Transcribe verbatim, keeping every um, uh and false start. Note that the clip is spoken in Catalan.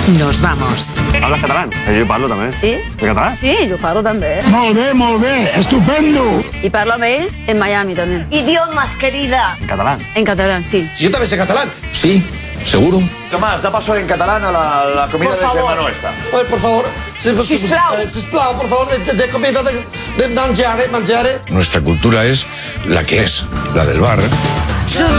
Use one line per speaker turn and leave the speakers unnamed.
nos vamos.
Hablas catalán? Jo parlo també.
Sí?
En català?
Sí, jo parlo també.
Molt bé, molt bé, estupendo.
I parlo amb ells en Miami també.
Idiomas, querida.
En català?
En catalán, sí.
Si yo también sé catalán. Sí, seguro.
Tomás, da paso en catalán a la, la comida
Por
del
favor.
germano esta.
A ver, por favor. Sí, pues,
Sisplau.
eh, sisplau, por favor, de, de comida, de, de mangiare, mangiare.
Nuestra cultura es la que es, la del bar.
Je